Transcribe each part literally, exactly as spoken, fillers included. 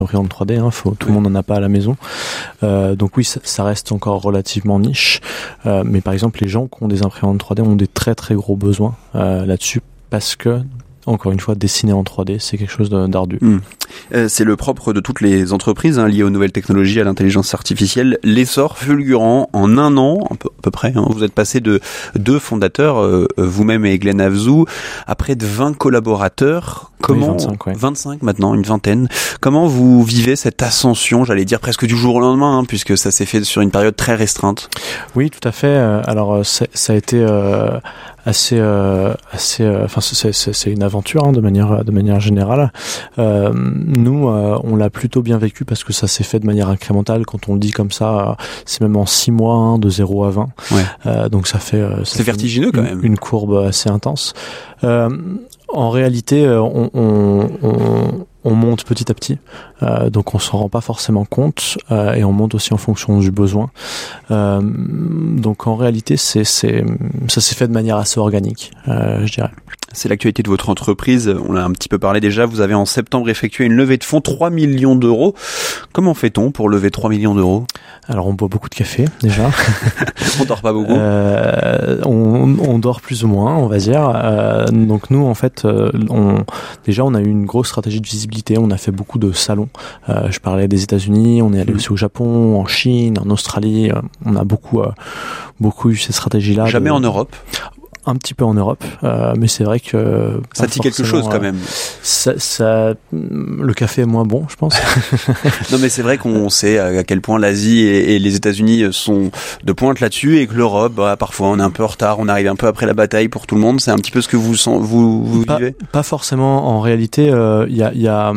imprimante trois D, hein, faut, tout oui. le monde n'en a pas à la maison. Euh, donc oui, ça, ça reste encore relativement niche. Euh, mais par exemple, les gens qui ont des imprimantes trois D ont des très très gros besoins euh, là-dessus parce que, encore une fois, dessiner en trois D, c'est quelque chose d'ardu. Mmh. Euh, c'est le propre de toutes les entreprises hein, liées aux nouvelles technologies, à l'intelligence artificielle. L'essor fulgurant en un an, à peu, à peu près. Hein, vous êtes passé de deux fondateurs, euh, vous-même et Glenn Avzou, à près de vingt collaborateurs. Comment, oui, vingt-cinq, ouais. vingt-cinq maintenant, une vingtaine. Comment vous vivez cette ascension, j'allais dire presque du jour au lendemain, hein, puisque ça s'est fait sur une période très restreinte? Oui, tout à fait. Alors, ça, ça a été euh, assez, euh, assez. Enfin, euh, c'est, c'est, c'est une aventure hein, de manière, de manière générale. Euh, nous, euh, on l'a plutôt bien vécu parce que ça s'est fait de manière incrémentale. Quand on le dit comme ça, euh, c'est même en six mois, hein, de zéro à vingt. Ouais. Euh, donc ça fait. Euh, ça c'est fait vertigineux une, quand même. Une courbe assez intense. Euh, en réalité, on, on, on, on monte petit à petit, euh, donc on s'en rend pas forcément compte, euh, et on monte aussi en fonction du besoin. Euh, donc en réalité, c'est, c'est, ça s'est fait de manière assez organique, euh, je dirais. C'est l'actualité de votre entreprise, on l'a un petit peu parlé déjà, vous avez en septembre effectué une levée de fonds, trois millions d'euros. Comment fait-on pour lever trois millions d'euros? Alors on boit beaucoup de café déjà. On dort pas beaucoup. Euh, on, on dort plus ou moins, on va dire. Euh, donc nous en fait, on, déjà on a eu une grosse stratégie de visibilité, on a fait beaucoup de salons. Euh, je parlais des États-Unis, on est allé mmh. aussi au Japon, en Chine, en Australie. On a beaucoup, euh, beaucoup eu ces stratégies-là. Jamais de... en Europe? Un petit peu en Europe, euh, mais c'est vrai que ça dit quelque chose quand même. Ça, ça, le café est moins bon, je pense. Non, mais c'est vrai qu'on sait à quel point l'Asie et, et les États-Unis sont de pointe là-dessus, et que l'Europe, bah, parfois, on est un peu en retard, on arrive un peu après la bataille pour tout le monde. C'est un petit peu ce que vous vous, vous pas, vivez. Pas forcément. En réalité, il euh, y a, il y a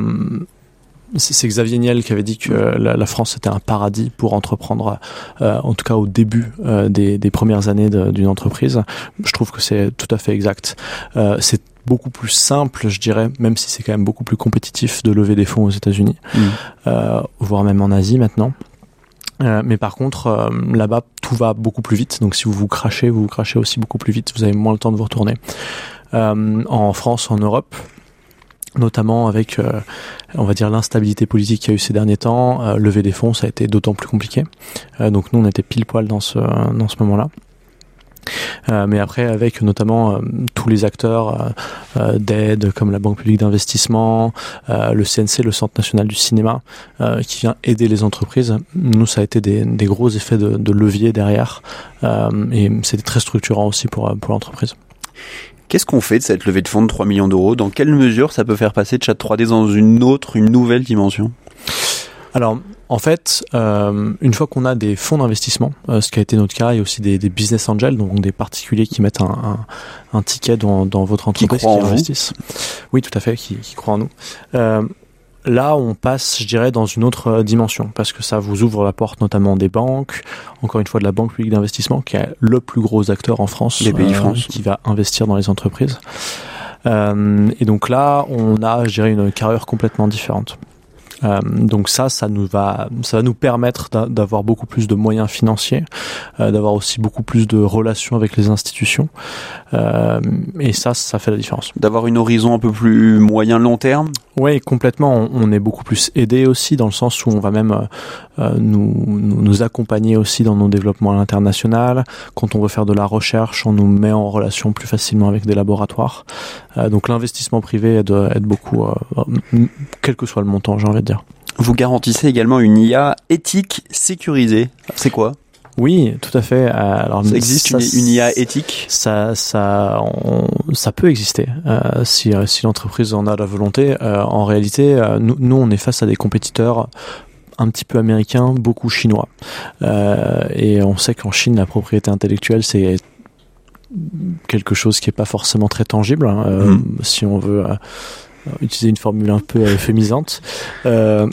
c'est Xavier Niel qui avait dit que la, la France était un paradis pour entreprendre, euh, en tout cas au début euh, des, des premières années de, d'une entreprise. Je trouve que c'est tout à fait exact. Euh, c'est beaucoup plus simple, je dirais, même si c'est quand même beaucoup plus compétitif de lever des fonds aux États-Unis, mmh. euh, voire même en Asie maintenant. Euh, mais par contre, euh, là-bas, tout va beaucoup plus vite. Donc si vous vous crachez, vous vous crachez aussi beaucoup plus vite. Vous avez moins le temps de vous retourner. Euh, en France, en Europe, notamment avec, euh, on va dire, l'instabilité politique qu'il y a eu ces derniers temps, euh, lever des fonds, ça a été d'autant plus compliqué. Euh, donc nous, on était pile poil dans ce dans ce moment-là. Euh, mais après, avec notamment euh, tous les acteurs euh, d'aide, comme la Banque publique d'investissement, euh, le C N C, le Centre national du cinéma, euh, qui vient aider les entreprises, nous, ça a été des, des gros effets de, de levier derrière, euh, et c'était très structurant aussi pour pour l'entreprise. Qu'est-ce qu'on fait de cette levée de fonds de trois millions d'euros? Dans quelle mesure ça peut faire passer Chat trois D dans une autre, une nouvelle dimension? Alors, en fait, euh, une fois qu'on a des fonds d'investissement, euh, ce qui a été notre cas, il y a aussi des, des business angels, donc des particuliers qui mettent un, un, un ticket dans, dans votre entreprise, qui, qui investissent. Oui, tout à fait, qui, qui croient en nous. Euh, Là, on passe, je dirais, dans une autre dimension, parce que ça vous ouvre la porte notamment des banques, encore une fois de la Banque publique d'investissement, qui est le plus gros acteur en France, les pays euh, France, qui va investir dans les entreprises. Euh, et donc là, on a, je dirais, une carrière complètement différente. Euh, donc ça, ça nous va, ça va nous permettre d'avoir beaucoup plus de moyens financiers, euh, d'avoir aussi beaucoup plus de relations avec les institutions, euh, et ça, ça fait la différence. D'avoir une horizon un peu plus moyen long terme. Oui, complètement. On, on est beaucoup plus aidé aussi, dans le sens où on va même euh, nous, nous nous accompagner aussi dans nos développements à l'international. Quand on veut faire de la recherche, on nous met en relation plus facilement avec des laboratoires. Euh, donc l'investissement privé aide, aide beaucoup, euh, quel que soit le montant, j'ai envie de dire. Vous garantissez également une I A éthique sécurisée. C'est quoi ? Oui, tout à fait. Alors, ça existe ça, une, une I A éthique ? Ça, ça, on, ça peut exister euh, si, si l'entreprise en a la volonté. Euh, en réalité, euh, nous, nous, on est face à des compétiteurs un petit peu américains, beaucoup chinois. Euh, et on sait qu'en Chine, la propriété intellectuelle, c'est quelque chose qui n'est pas forcément très tangible, hein, euh, mmh. si on veut euh, utiliser une formule un peu euphémisante. Euh,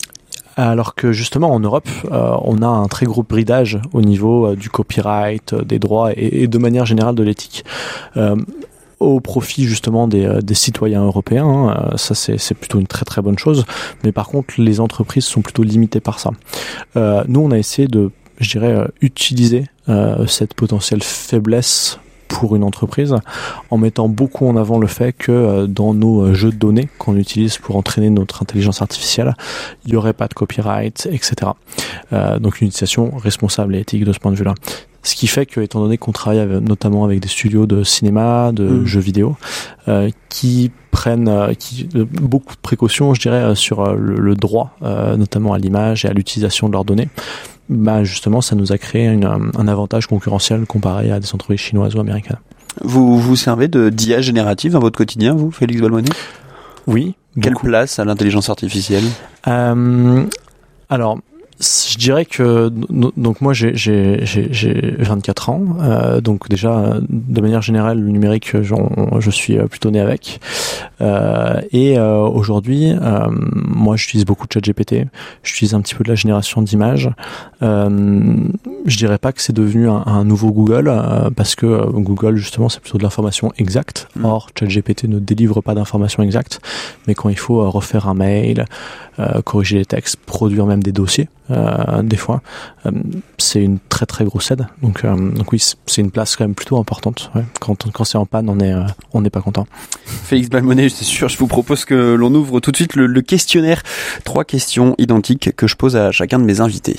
Alors que justement en Europe, euh, on a un très gros bridage au niveau euh, du copyright, euh, des droits et, et de manière générale de l'éthique, euh, au profit justement des, euh, des citoyens européens. Hein, ça c'est, c'est plutôt une très très bonne chose. Mais par contre, les entreprises sont plutôt limitées par ça. Euh, nous, on a essayé de, je dirais, euh, utiliser euh, cette potentielle faiblesse pour une entreprise, en mettant beaucoup en avant le fait que euh, dans nos jeux de données qu'on utilise pour entraîner notre intelligence artificielle, il n'y aurait pas de copyright, et cetera. Euh, donc une utilisation responsable et éthique de ce point de vue-là. Ce qui fait que, étant donné qu'on travaille avec, notamment avec des studios de cinéma, de mmh. jeux vidéo, euh, qui prennent euh, qui, euh, beaucoup de précautions, je dirais, euh, sur euh, le, le droit, euh, notamment à l'image et à l'utilisation de leurs données, bah justement, ça nous a créé une, un avantage concurrentiel comparé à des entreprises chinoises ou américaines. Vous vous servez de d'I A générative dans votre quotidien, vous, Félix Balmonnet ? Oui. Quelle beaucoup. place à l'intelligence artificielle ? euh, Alors. Je dirais que donc moi j'ai j'ai j'ai, j'ai vingt-quatre ans, euh, donc déjà de manière générale le numérique je, je suis plutôt né avec, euh, et euh, aujourd'hui euh, moi j'utilise beaucoup de ChatGPT, j'utilise un petit peu de la génération d'images. Euh, je dirais pas que c'est devenu un, un nouveau Google euh, parce que euh, Google justement c'est plutôt de l'information exacte. Mmh. Or ChatGPT ne délivre pas d'informations exactes, mais quand il faut euh, refaire un mail, euh, corriger les textes, produire même des dossiers. Euh, des fois, euh, c'est une très très grosse aide. Donc, euh, donc oui, c'est une place quand même plutôt importante. Ouais. Quand, quand c'est en panne, on est euh, on n'est pas content. Félix Balmonnet, c'est sûr, je vous propose que l'on ouvre tout de suite le, le questionnaire. Trois questions identiques que je pose à chacun de mes invités.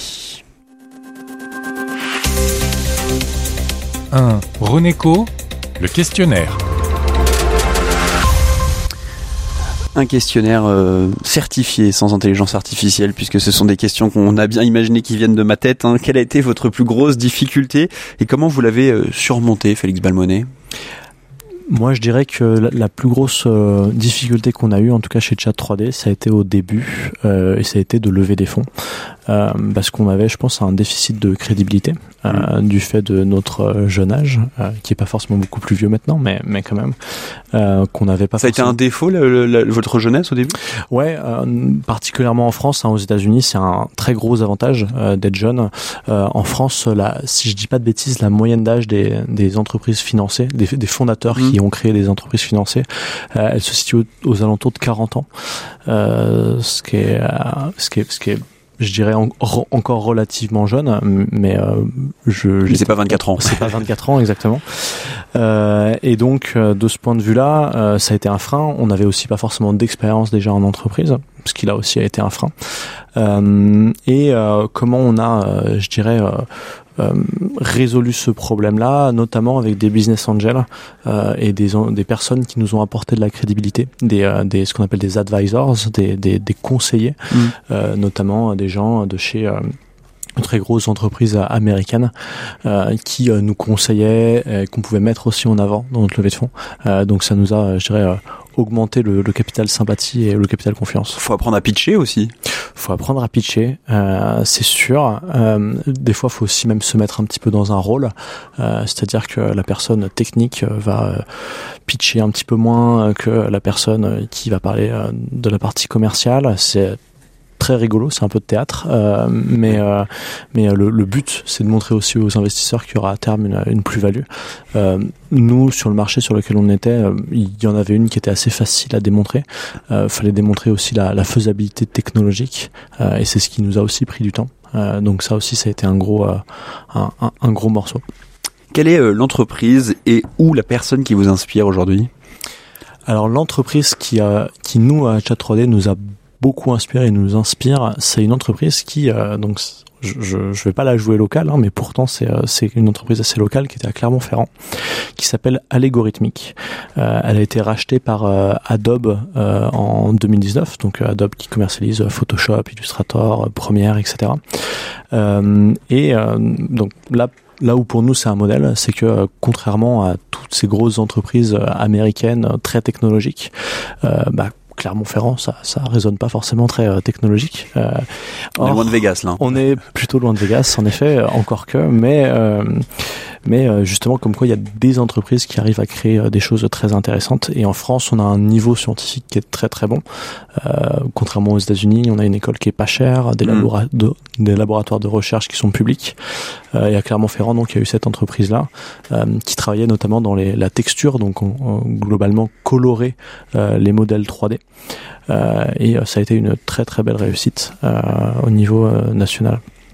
un. Renéco, le questionnaire. Un questionnaire euh, certifié sans intelligence artificielle, puisque ce sont des questions qu'on a bien imaginé qui viennent de ma tête. Hein. Quelle a été votre plus grosse difficulté et comment vous l'avez euh, surmontée, Félix Balmonnet ? Moi, je dirais que la, la plus grosse euh, difficulté qu'on a eue, en tout cas chez Chat trois D, ça a été au début, euh, et ça a été de lever des fonds. Euh, parce qu'on avait, je pense, un déficit de crédibilité euh, mmh. du fait de notre jeune âge, euh, qui est pas forcément beaucoup plus vieux maintenant, mais mais quand même, euh, qu'on n'avait pas. Ça forcément... a été un défaut, le, le, votre jeunesse au début ? Ouais, euh, particulièrement en France, hein, aux États-Unis, c'est un très gros avantage euh, d'être jeune. Euh, en France, la, si je dis pas de bêtises, la moyenne d'âge des, des entreprises financées, des, des fondateurs mmh. qui ont créé des entreprises financées, euh, elle se situe aux, aux alentours de quarante ans, euh, ce qui est, euh, ce qui est, ce qui est je dirais en, re, encore relativement jeune, mais euh, je. Mais c'est pas vingt-quatre ans. C'est pas vingt-quatre ans exactement. Euh, et donc euh, de ce point de vue-là, euh, ça a été un frein. On n'avait aussi pas forcément d'expérience déjà en entreprise, ce qui là aussi a été un frein. Euh, et euh, comment on a, euh, je dirais. Euh, Euh, résolu ce problème-là, notamment avec des business angels euh, et des, des personnes qui nous ont apporté de la crédibilité, des, euh, des ce qu'on appelle des advisors, des, des, des conseillers, mmh. euh, notamment des gens de chez euh, une très grosse entreprise américaine euh, qui euh, nous conseillait, euh, qu'on pouvait mettre aussi en avant dans notre levée de fonds. Euh, donc ça nous a, je dirais, euh, augmenté le, le capital sympathie et le capital confiance. Faut apprendre à pitcher aussi. Faut apprendre à pitcher, euh, c'est sûr. Euh, des fois, faut aussi même se mettre un petit peu dans un rôle, euh, c'est-à-dire que la personne technique va pitcher un petit peu moins que la personne qui va parler de la partie commerciale. C'est très rigolo, c'est un peu de théâtre, euh, mais euh, mais le, le but c'est de montrer aussi aux investisseurs qu'il y aura à terme une, une plus-value. Euh, nous sur le marché sur lequel on était, euh, il y en avait une qui était assez facile à démontrer. Il euh, fallait démontrer aussi la, la faisabilité technologique, euh, et c'est ce qui nous a aussi pris du temps. Euh, donc ça aussi ça a été un gros euh, un, un, un gros morceau. Quelle est euh, l'entreprise et ou la personne qui vous inspire aujourd'hui ? Alors l'entreprise qui a qui nous à Chat trois D nous a beaucoup inspiré et nous inspire, c'est une entreprise qui euh, donc je, je je vais pas la jouer locale, hein, mais pourtant c'est euh, c'est une entreprise assez locale qui était à Clermont-Ferrand, qui s'appelle Allegorithmic. Euh, elle a été rachetée par euh, Adobe euh, en deux mille dix-neuf, donc euh, Adobe qui commercialise Photoshop, Illustrator, Premiere, et cetera. Euh, et euh, donc là. Là où pour nous c'est un modèle, c'est que euh, contrairement à toutes ces grosses entreprises euh, américaines euh, très technologiques, euh, bah, Clermont-Ferrand, ça, ça résonne pas forcément très euh, technologique. Euh, on or, est loin de Vegas là. On est plutôt loin de Vegas, en effet, euh, encore que, mais euh, mais euh, justement comme quoi il y a des entreprises qui arrivent à créer euh, des choses très intéressantes. Et en France, on a un niveau scientifique qui est très très bon. Euh, contrairement aux États-Unis, on a une école qui est pas chère, des, mmh. labora- de, des laboratoires de recherche qui sont publics. Euh, et à Clermont-Ferrand, donc il y a eu cette entreprise-là euh, qui travaillait notamment dans les, la texture, donc on, on, globalement colorer euh, les modèles trois D. Euh, et euh, ça a été une très très belle réussite euh, au niveau euh, national.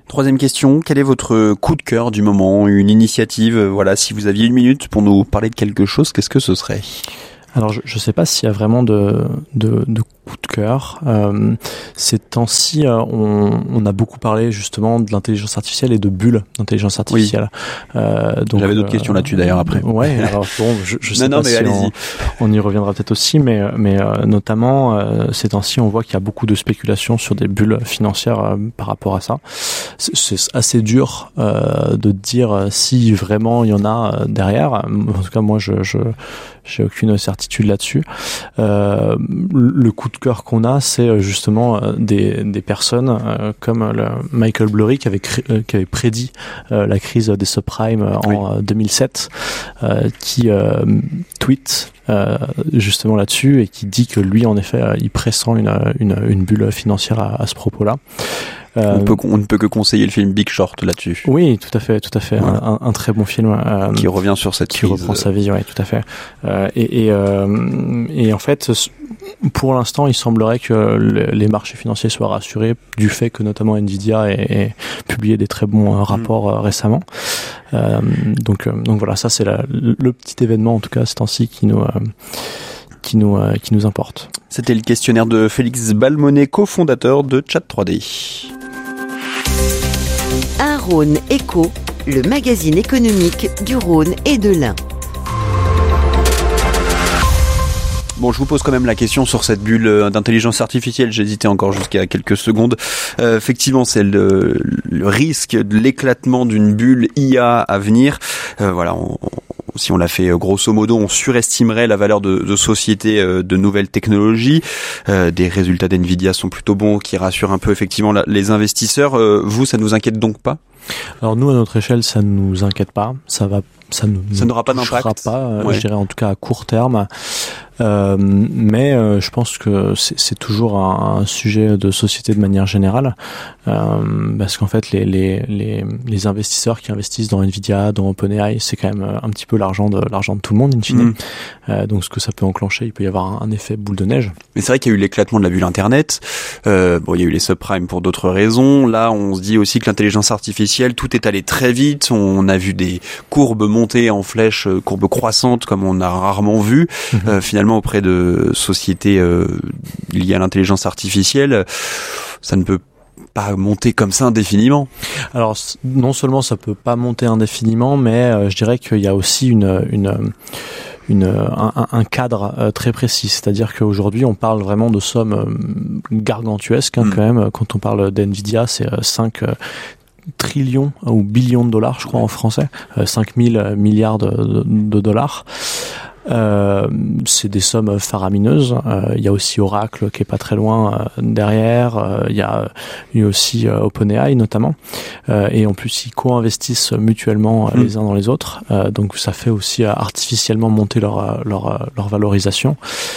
Troisième question, quel est votre coup de cœur du moment, une initiative, voilà, si vous aviez une minute pour nous parler de quelque chose, qu'est-ce que ce serait ? Alors je ne sais pas s'il y a vraiment de, de, de coup de cœur. Euh, ces temps-ci, euh, on, on a beaucoup parlé justement de l'intelligence artificielle et de bulles d'intelligence artificielle. Oui. Euh, donc, J'avais d'autres euh, questions là-dessus d'ailleurs après. Ouais, alors bon, je, je sais non, pas non, mais si on, on y reviendra peut-être aussi, mais, mais euh, notamment euh, ces temps-ci, on voit qu'il y a beaucoup de spéculation sur des bulles financières euh, par rapport à ça. C'est, c'est assez dur euh, de dire si vraiment il y en a derrière. En tout cas, moi, je, je j'ai aucune certitude là-dessus. Euh, le coup de cœur qu'on a, c'est justement des, des personnes euh, comme le Michael Burry qui avait, cré- euh, qui avait prédit euh, la crise des subprimes en oui. deux mille sept, euh, qui euh, tweet euh, justement là-dessus et qui dit que lui, en effet, il pressent une, une, une bulle financière à, à ce propos-là. On, peut, on ne peut que conseiller le film Big Short là-dessus. Oui, tout à fait, tout à fait. Ouais. Un, un très bon film euh, qui revient sur cette qui crise. reprend sa vie, oui, tout à fait. Euh, et, et, euh, et en fait, pour l'instant, il semblerait que le, les marchés financiers soient rassurés du fait que notamment Nvidia ait, ait publié des très bons rapports mmh. récemment. Euh, donc, donc voilà, ça c'est la, le petit événement en tout cas ce temps-ci qui nous. Euh, qui nous, euh, qui nous importe. C'était le questionnaire de Félix Balmonet, cofondateur de Chat trois D. Un Rhône Éco, le magazine économique du Rhône et de l'Ain. Bon, je vous pose quand même la question sur cette bulle d'intelligence artificielle. J'hésitais encore jusqu'à quelques secondes. Euh, effectivement, c'est le, le risque de l'éclatement d'une bulle I A à venir. Euh, voilà, on, on, si on l'a fait grosso modo, on surestimerait la valeur de, de sociétés euh, de nouvelles technologies. Euh, des résultats d'Nvidia sont plutôt bons, qui rassurent un peu effectivement la, les investisseurs. Euh, vous, ça ne vous inquiète donc pas ? Alors nous, à notre échelle, ça ne nous inquiète pas. Ça va, ça nous ça n'aura pas d'impact. Pas, euh, ouais. Je dirais en tout cas à court terme. Euh, mais euh, je pense que c'est, c'est toujours un, un sujet de société de manière générale, euh, parce qu'en fait les, les les les investisseurs qui investissent dans Nvidia, dans OpenAI, c'est quand même un petit peu l'argent de l'argent de tout le monde in fine. Mmh. Euh, donc ce que ça peut enclencher, il peut y avoir un, un effet boule de neige. Mais c'est vrai qu'il y a eu l'éclatement de la bulle Internet. Euh, bon, il y a eu les subprimes pour d'autres raisons. Là, on se dit aussi que l'intelligence artificielle, tout est allé très vite. On a vu des courbes monter en flèche, courbes croissantes comme on a rarement vu. Mmh. Euh, finalement auprès de sociétés euh, liées à l'intelligence artificielle, ça ne peut pas monter comme ça indéfiniment. Alors non seulement ça peut pas monter indéfiniment, mais euh, je dirais qu'il y a aussi une une Une, un, un cadre euh, très précis, c'est-à-dire qu'aujourd'hui on parle vraiment de sommes euh, gargantuesques hein, mmh. quand même. Quand on parle d'Nvidia, c'est euh, cinq euh, trillions ou billions de dollars, je crois en français, euh, cinq mille milliards de, de, de dollars. Euh, c'est des sommes faramineuses. Euh, il y a aussi Oracle qui est pas très loin euh, derrière. Euh, il y a eu aussi euh, OpenAI notamment. Euh, et en plus, ils co-investissent mutuellement euh, mmh. les uns dans les autres. Euh, donc ça fait aussi euh, artificiellement monter leur leur leur valorisation.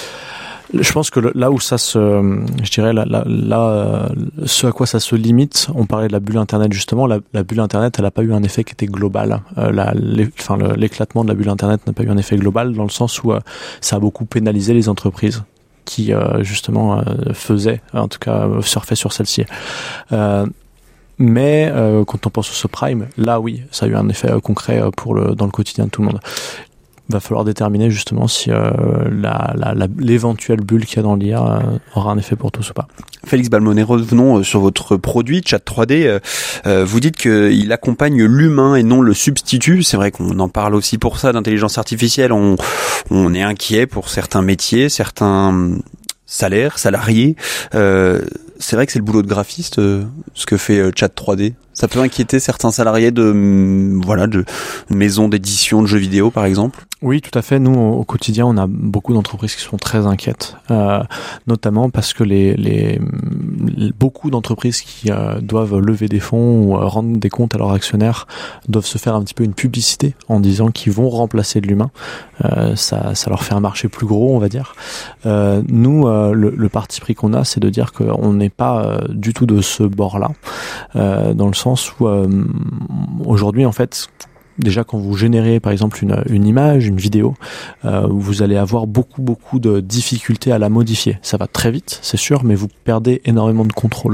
Je pense que là où ça se, je dirais là, là, là, ce à quoi ça se limite, on parlait de la bulle Internet justement. La, la bulle Internet, elle n'a pas eu un effet qui était global. Euh, la, les, enfin, le, l'éclatement de la bulle Internet n'a pas eu un effet global dans le sens où euh, ça a beaucoup pénalisé les entreprises qui euh, justement euh, faisaient, en tout cas euh, surfaient sur celle-ci. Euh, mais euh, quand on pense au subprime, là oui, ça a eu un effet euh, concret pour le dans le quotidien de tout le monde. Va falloir déterminer justement si euh, la, la, la, l'éventuelle bulle qu'il y a dans l'I A euh, aura un effet pour tous ou pas. Félix Balmonet, revenons sur votre produit Chat trois D. Euh, vous dites qu'il accompagne l'humain et non le substitut. C'est vrai qu'on en parle aussi pour ça d'intelligence artificielle. On, on est inquiet pour certains métiers, certains salaires, salariés. Euh, c'est vrai que c'est le boulot de graphiste, euh, ce que fait euh, Chat trois D. Ça peut inquiéter certains salariés de voilà de maisons d'édition de jeux vidéo par exemple. Oui, tout à fait. Nous, au quotidien, on a beaucoup d'entreprises qui sont très inquiètes, euh, notamment parce que les, les, les beaucoup d'entreprises qui euh, doivent lever des fonds ou euh, rendre des comptes à leurs actionnaires doivent se faire un petit peu une publicité en disant qu'ils vont remplacer de l'humain. Euh, ça, ça leur fait un marché plus gros, on va dire. Euh, nous, euh, le, le parti pris qu'on a, c'est de dire qu'on n'est pas euh, du tout de ce bord-là, euh, dans le sens où euh, aujourd'hui, en fait, déjà quand vous générez par exemple une, une image, une vidéo, euh, vous allez avoir beaucoup beaucoup de difficultés à la modifier. Ça va très vite, c'est sûr, mais vous perdez énormément de contrôle.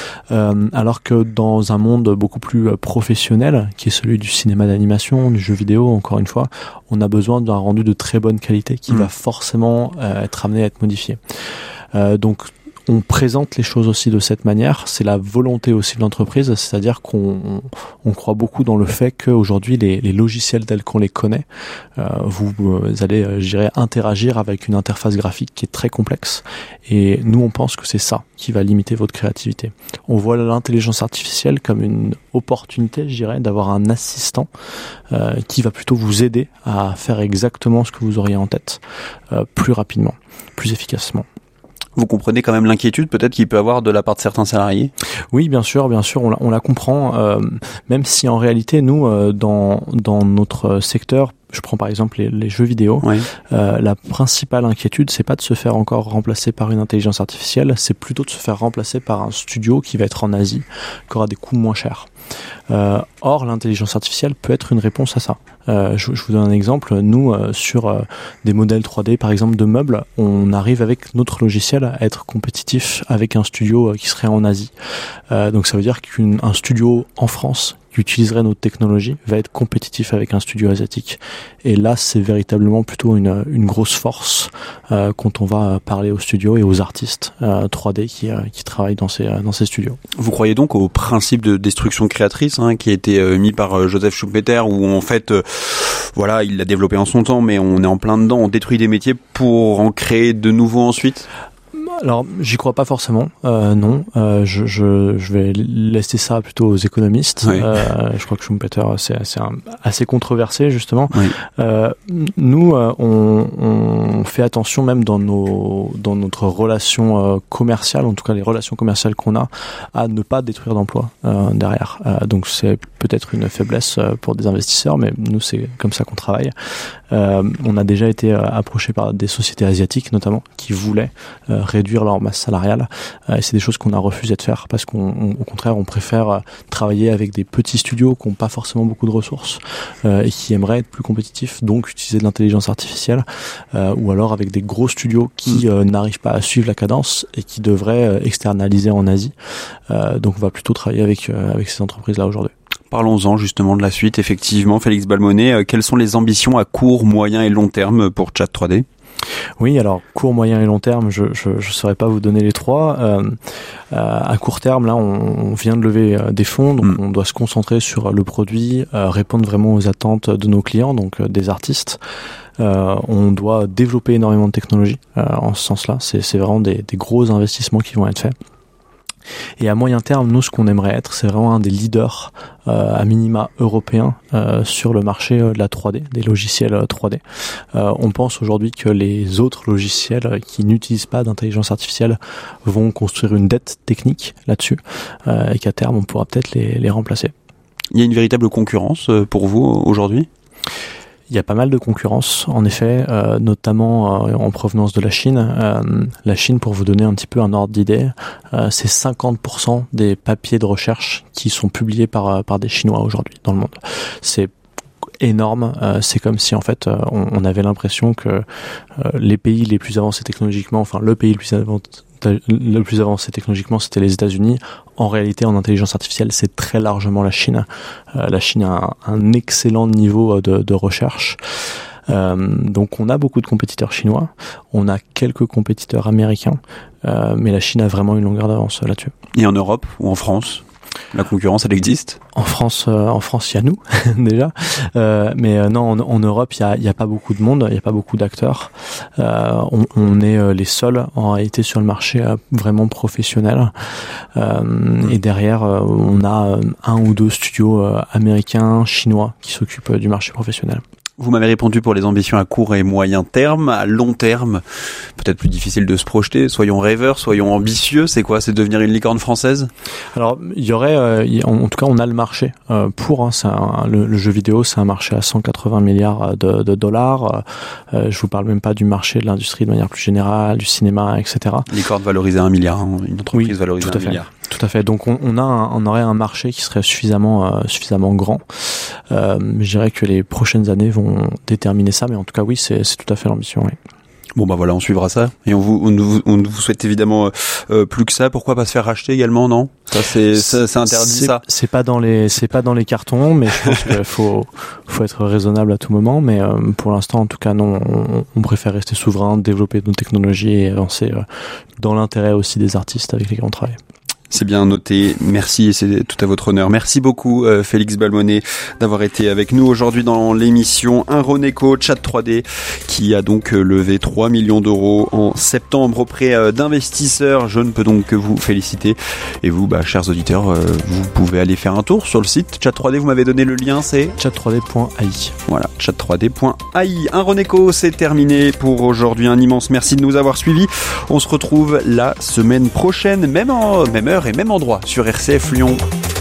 Euh, alors que dans un monde beaucoup plus professionnel, qui est celui du cinéma d'animation, du jeu vidéo, encore une fois, on a besoin d'un rendu de très bonne qualité qui mmh. va forcément euh, être amené à être modifié. Euh, donc on présente les choses aussi de cette manière, c'est la volonté aussi de l'entreprise, c'est-à-dire qu'on on, on croit beaucoup dans le fait qu'aujourd'hui les, les logiciels tels qu'on les connaît, euh, vous, vous allez, je dirais, interagir avec une interface graphique qui est très complexe, et nous on pense que c'est ça qui va limiter votre créativité. On voit l'intelligence artificielle comme une opportunité, je dirais, d'avoir un assistant euh, qui va plutôt vous aider à faire exactement ce que vous auriez en tête, euh, plus rapidement, plus efficacement. Vous comprenez quand même l'inquiétude peut-être qu'il peut avoir de la part de certains salariés ? Oui, bien sûr, bien sûr, on la, on la comprend, euh, même si en réalité, nous, euh, dans, dans notre secteur, je prends par exemple les, les jeux vidéo, oui. euh, la principale inquiétude, c'est pas de se faire encore remplacer par une intelligence artificielle, c'est plutôt de se faire remplacer par un studio qui va être en Asie, qui aura des coûts moins chers. Euh, or, l'intelligence artificielle peut être une réponse à ça. Euh, je, je vous donne un exemple. Nous, euh, sur euh, des modèles trois D, par exemple de meubles, on arrive avec notre logiciel à être compétitif avec un studio euh, qui serait en Asie. Euh, donc, ça veut dire qu'un studio en France qui utiliserait notre technologie va être compétitif avec un studio asiatique. Et là, c'est véritablement plutôt une, une grosse force euh, quand on va parler aux studios et aux artistes euh, trois D qui, euh, qui travaillent dans ces, dans ces studios. Vous croyez donc au principe de destruction créatrice hein, qui a été euh, mis par euh, Joseph Schumpeter, où en fait, euh, voilà, il l'a développé en son temps, mais on est en plein dedans, on détruit des métiers pour en créer de nouveaux ensuite ? Alors, j'y crois pas forcément. Euh, non, euh, je, je, je vais laisser ça plutôt aux économistes. Oui. Euh, je crois que Schumpeter, c'est, c'est un, assez controversé justement. Oui. Euh, nous, euh, on, on fait attention même dans nos, dans notre relation euh, commerciale, en tout cas les relations commerciales qu'on a, à ne pas détruire d'emplois euh, derrière. Euh, donc c'est peut-être une faiblesse pour des investisseurs, mais nous c'est comme ça qu'on travaille. Euh, on a déjà été approché par des sociétés asiatiques notamment qui voulaient euh, réduire leur masse salariale euh, et c'est des choses qu'on a refusé de faire parce qu'au contraire on préfère euh, travailler avec des petits studios qui n'ont pas forcément beaucoup de ressources euh, et qui aimeraient être plus compétitifs, donc utiliser de l'intelligence artificielle euh, ou alors avec des gros studios qui euh, n'arrivent pas à suivre la cadence et qui devraient euh, externaliser en Asie. Euh, donc on va plutôt travailler avec, euh, avec ces entreprises là aujourd'hui. Parlons-en justement de la suite, effectivement. Félix Balmonnet, euh, quelles sont les ambitions à court, moyen et long terme pour Chat trois D ? Oui, alors court, moyen et long terme, je je, je saurais pas vous donner les trois. Euh, euh, à court terme, là, on, on vient de lever euh, des fonds, donc mmh. on doit se concentrer sur le produit, euh, répondre vraiment aux attentes de nos clients, donc euh, des artistes. Euh, on doit développer énormément de technologies euh, en ce sens-là. C'est, c'est vraiment des, des gros investissements qui vont être faits. Et à moyen terme, nous, ce qu'on aimerait être, c'est vraiment un des leaders euh, à minima européens euh, sur le marché euh, de la trois D, des logiciels euh, trois D. Euh, on pense aujourd'hui que les autres logiciels qui n'utilisent pas d'intelligence artificielle vont construire une dette technique là-dessus euh, et qu'à terme, on pourra peut-être les, les remplacer. Il y a une véritable concurrence pour vous aujourd'hui ? Il y a pas mal de concurrence, en effet, euh, notamment euh, en provenance de la Chine. Euh, la Chine, pour vous donner un petit peu un ordre d'idée, euh, c'est cinquante pour cent des papiers de recherche qui sont publiés par par des Chinois aujourd'hui dans le monde. C'est énorme. Euh, c'est comme si en fait euh, on, on avait l'impression que euh, les pays les plus avancés technologiquement, enfin le pays le plus avancé le plus avancé technologiquement, c'était les États-Unis. En réalité, en intelligence artificielle, c'est très largement la Chine. Euh, la Chine a un, un excellent niveau de, de recherche. Euh, donc, on a beaucoup de compétiteurs chinois. On a quelques compétiteurs américains. Euh, mais la Chine a vraiment une longueur d'avance là-dessus. Et en Europe ou en France ? La concurrence, elle existe ? En France, euh, en France, il y a nous déjà, euh, mais euh, non, en, en Europe, il y a, il y a pas beaucoup de monde, il y a pas beaucoup d'acteurs. Euh, on, on est euh, les seuls en réalité sur le marché euh, vraiment professionnel. Euh, et derrière, euh, on a euh, un ou deux studios euh, américains, chinois qui s'occupent euh, du marché professionnel. Vous m'avez répondu pour les ambitions à court et moyen terme. À long terme, peut-être plus difficile de se projeter. Soyons rêveurs, soyons ambitieux. C'est quoi ? C'est devenir une licorne française ? Alors, il y aurait, euh, y, en, en tout cas, on a le marché euh, pour. Hein, c'est un, le, le jeu vidéo, c'est un marché à cent quatre-vingts milliards de, de dollars. Euh, je vous parle même pas du marché de l'industrie de manière plus générale, du cinéma, et cetera. Licorne valorisée à un milliard. Hein, une entreprise oui, valorisée à un milliard. Tout à fait. Donc on, on a, un, on aurait un marché qui serait suffisamment, euh, suffisamment grand. Euh, je dirais que les prochaines années vont déterminer ça, mais en tout cas, oui, c'est, c'est tout à fait l'ambition. Oui. Bon bah voilà, on suivra ça et on vous on vous, on vous souhaite évidemment euh, plus que ça. Pourquoi pas se faire racheter également, non? Ça c'est ça, c'est interdit c'est, ça. C'est pas dans les c'est pas dans les cartons, mais je pense qu'il faut faut être raisonnable à tout moment. Mais euh, pour l'instant, en tout cas, non, on, on préfère rester souverain, développer nos technologies et avancer euh, dans l'intérêt aussi des artistes avec lesquels on travaille. C'est bien noté. Merci et c'est tout à votre honneur. Merci beaucoup euh, Félix Balmonnet d'avoir été avec nous aujourd'hui dans l'émission Un Roneco Chat trois D qui a donc euh, levé trois millions d'euros en septembre auprès euh, d'investisseurs. Je ne peux donc que vous féliciter. Et vous, bah, chers auditeurs, euh, vous pouvez aller faire un tour sur le site Chat trois D. Vous m'avez donné le lien, c'est chat trois d point a i. Voilà, chat trois d point a i. Un Roneco, c'est terminé pour aujourd'hui. Un immense merci de nous avoir suivis. On se retrouve la semaine prochaine, même en même heure et même endroit sur R C F Lyon.